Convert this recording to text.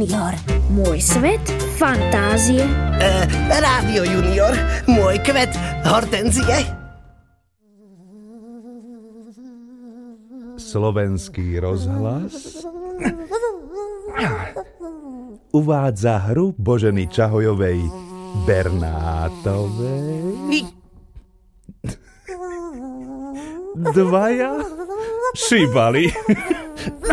Junior. Môj svet fantázie. Rádio Junior. Môj kvet hortenzie. Slovenský rozhlas uvádza hru Boženy Čahojovej Bernátovej. Dvaja šibali.